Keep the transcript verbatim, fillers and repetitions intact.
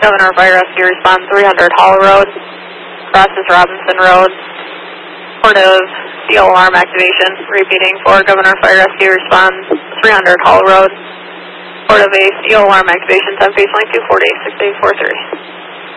Governor Fire Rescue respond three hundred Hall Road. Crosses Robinson Road. Port of steel alarm activation. Repeating for Governor Fire Rescue respond three hundred Hall Road. Port of a steel alarm activation, ten face line two forty, six eight four three.